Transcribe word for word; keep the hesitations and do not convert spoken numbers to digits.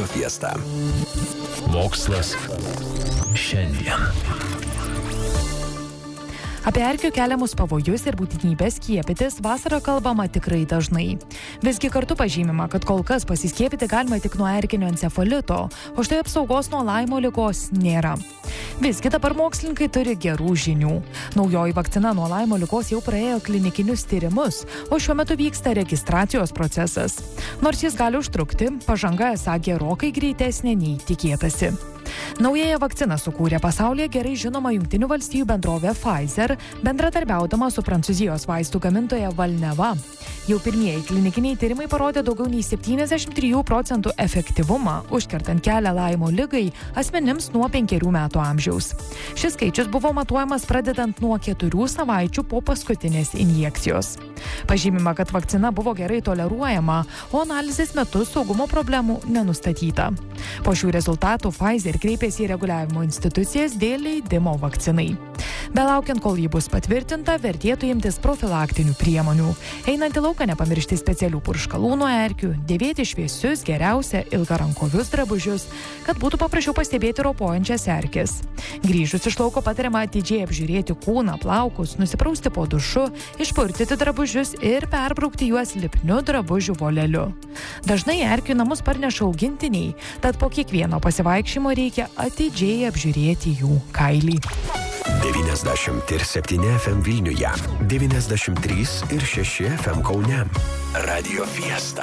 Radio Fiesta. Mokslas šiandien. Apie erkių keliamus pavojus ir būtinybę skiepytis vasarą kalbama tikrai dažnai. Visgi kartu pažymima, kad kol kas pasiskiepyti galima tik nuo erkinio encefalito, o štai apsaugos nuo Laimo ligos nėra. Visgi dabar mokslininkai turi gerų žinių. Naujoji vakcina nuo Laimo ligos jau praėjo klinikinius tyrimus, o šiuo metu vyksta registracijos procesas. Nors jis gali užtrukti, pažanga esą gerokai greitesnė nei tikėtasi. Naująją vakciną sukūrė pasaulyje gerai žinoma Jungtinių valstijų bendrovė Pfizer, bendradarbiaudama su Prancūzijos vaistų gamintoja Valneva. Jau pirmieji klinikiniai tyrimai parodė daugiau nei septyniasdešimt trijų procentų efektyvumą, užkertant kelią Laimo ligai asmenims nuo penkerių metų amžiaus. Šis skaičius buvo matuojamas pradedant nuo keturių savaičių po paskutinės injekcijos. Pažymima, kad vakcina buvo gerai toleruojama, o analizės metu saugumo problemų nenustatyta. Po šių rezultatų Pfizer kreipėsi į reguliavimo institucijas dėl leidimo vakcinai. Belaukiant, kol ji bus patvirtinta, vertėtų imtis profilaktinių priemonių. Einant į lauką nepamiršti specialių purškalų nuo erkių, dėvėti šviesius, geriausia ilgarankovius drabužius, kad būtų paprasčiau pastebėti ropojančias erkes. Grįžus iš lauko patariama atidžiai apžiūrėti kūną, plaukus, nusiprausti po dušu, išpurtyti drabužius ir perbraukti juos lipniu drabužių voleliu. Dažnai erkių namus parneša augintiniai, tad po kiekvieno pasivaikščiojimo reikia atidžiai apžiūrėti jų kailį. devyniasdešimt septyni F M Vilniuje, devyniasdešimt trys ir šeši F M Kaune. Radio Fiesta.